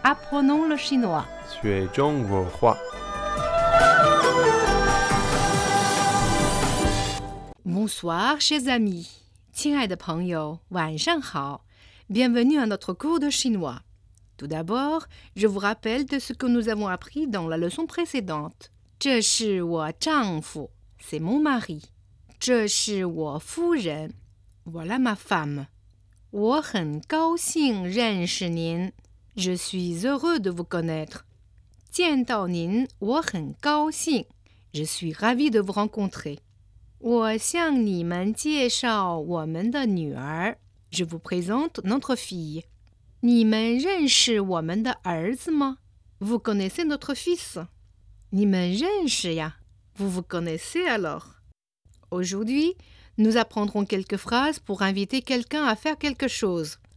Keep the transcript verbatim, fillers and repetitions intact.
Apprenons le chinois. 学中国话。 Bonsoir, chers amis. 亲爱的朋友，晚上好。Bienvenue à notre cours de chinois. Tout d'abord, je vous rappelle de ce que nous avons appris dans la leçon précédente. 这是我丈夫 c'est mon mari. 这是我夫人 voilà ma femme. 我很高兴认识您 Je suis heureux de vous connaître. 见到您，我很高兴 Je suis ravi de vous rencontrer. 我向你们介绍我们的女儿 Je vous présente notre fille. 你们认识我们的儿子吗 Vous connaissez notre fils. 你们认识呀 Vous vous connaissez alors. Aujourd'hui, nous apprendrons quelques phrases pour inviter quelqu'un à faire quelque chose.